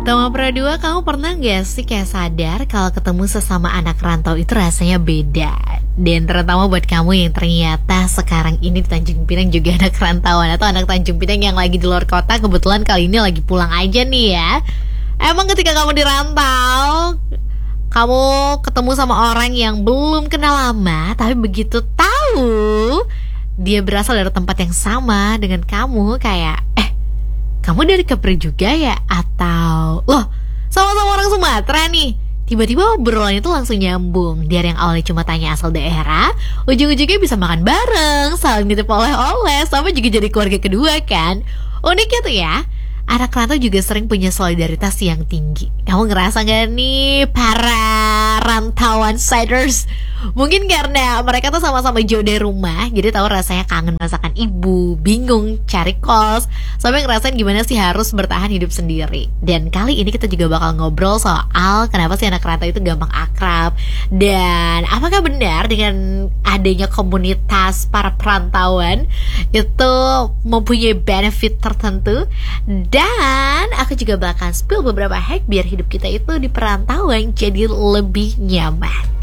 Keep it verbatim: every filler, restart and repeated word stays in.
Tama Pradua, kamu pernah gak sih kayak sadar kalau ketemu sesama anak rantau itu rasanya beda? Dan terutama buat kamu yang ternyata sekarang ini di Tanjung Pinang juga anak rantauan, atau anak Tanjung Pinang yang lagi di luar kota, kebetulan kali ini lagi pulang aja nih ya. Emang ketika kamu di rantau, kamu ketemu sama orang yang belum kenal lama, tapi begitu tahu dia berasal dari tempat yang sama dengan kamu, kayak eh kamu dari Kepri juga ya? Atau loh, sama-sama orang Sumatera nih. Tiba-tiba obrolannya tuh langsung nyambung. Dari yang awalnya cuma tanya asal daerah, ujung-ujungnya bisa makan bareng, saling nitip oleh-oleh, sampai juga jadi keluarga kedua kan. Uniknya tuh ya, anak rantau juga sering punya solidaritas yang tinggi. Kamu ngerasa gak nih para rantauan siders? Mungkin karena mereka tuh sama-sama jauh dari rumah, jadi tahu rasanya kangen masakan ibu, bingung cari kos, sampai ngerasain gimana sih harus bertahan hidup sendiri. Dan kali ini kita juga bakal ngobrol soal kenapa sih anak rantau itu gampang akrab, dan apakah benar dengan adanya komunitas para perantauan itu mempunyai benefit tertentu. Dan aku juga bakal spill beberapa hack biar hidup kita itu di perantauan jadi lebih nyaman.